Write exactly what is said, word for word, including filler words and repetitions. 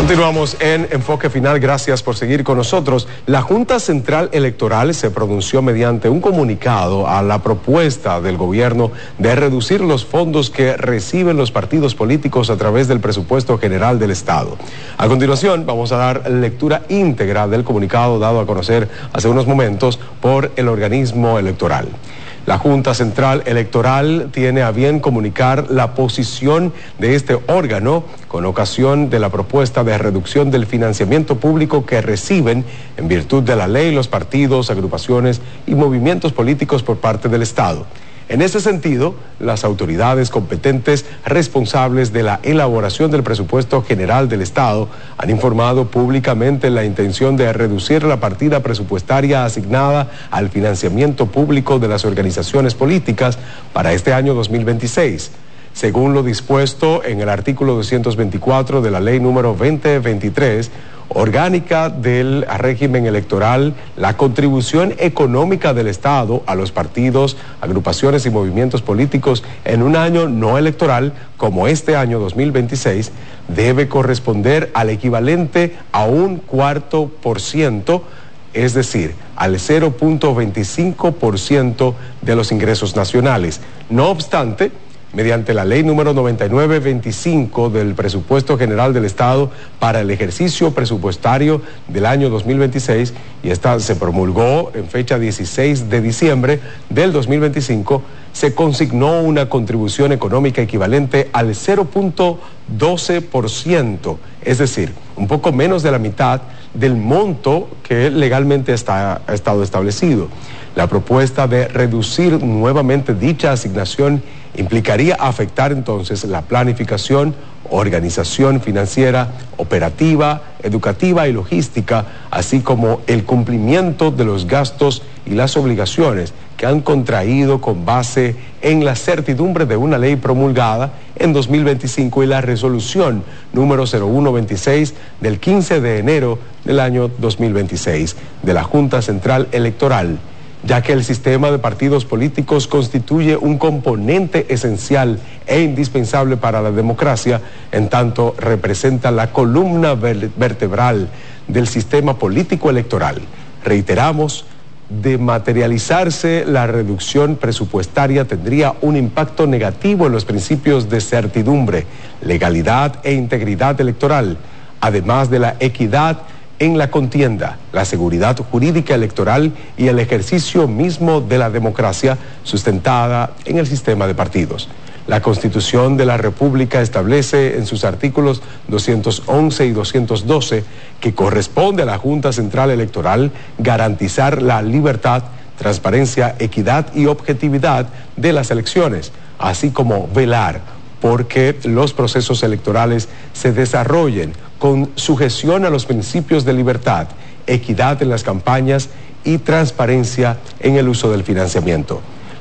Continuamos en Enfoque Final, gracias por seguir con nosotros. La Junta Central Electoral se pronunció mediante un comunicado a la propuesta del gobierno de reducir los fondos que reciben los partidos políticos a través del presupuesto general del Estado. A continuación vamos a dar lectura íntegra del comunicado dado a conocer hace unos momentos por el organismo electoral. La Junta Central Electoral tiene a bien comunicar la posición de este órgano con ocasión de la propuesta de reducción del financiamiento público que reciben en virtud de la ley los partidos, agrupaciones y movimientos políticos por parte del Estado. En ese sentido, las autoridades competentes responsables de la elaboración del presupuesto general del Estado han informado públicamente la intención de reducir la partida presupuestaria asignada al financiamiento público de las organizaciones políticas para este año dos mil veintiséis. Según lo dispuesto en el artículo doscientos veinticuatro de la ley número veinte veintitrés, orgánica del régimen electoral, la contribución económica del Estado a los partidos, agrupaciones y movimientos políticos en un año no electoral, como este año dos mil veintiséis, debe corresponder al equivalente a un cuarto por ciento, es decir, al cero punto veinticinco por ciento de los ingresos nacionales. No obstante, mediante la ley número noventa y nueve veinticinco del presupuesto general del Estado para el ejercicio presupuestario del año dos mil veintiséis, y esta se promulgó en fecha dieciséis de diciembre del dos mil veinticinco, se consignó una contribución económica equivalente al cero punto doce por ciento, es decir, un poco menos de la mitad del monto que legalmente está, ha estado establecido. La propuesta de reducir nuevamente dicha asignación implicaría afectar entonces la planificación, organización financiera, operativa, educativa y logística, así como el cumplimiento de los gastos y las obligaciones que han contraído con base en la certidumbre de una ley promulgada en dos mil veinticinco y la resolución número cero uno veintiséis del quince de enero del año dos mil veintiséis de la Junta Central Electoral, ya que el sistema de partidos políticos constituye un componente esencial e indispensable para la democracia, en tanto representa la columna vertebral del sistema político electoral. Reiteramos, de materializarse la reducción presupuestaria tendría un impacto negativo en los principios de certidumbre, legalidad e integridad electoral, además de la equidad en la contienda, la seguridad jurídica electoral y el ejercicio mismo de la democracia sustentada en el sistema de partidos. La Constitución de la República establece en sus artículos doscientos once y doscientos doce que corresponde a la Junta Central Electoral garantizar la libertad, transparencia, equidad y objetividad de las elecciones, así como velar porque los procesos electorales se desarrollen con sujeción a los principios de libertad, equidad en las campañas y transparencia en el uso del financiamiento.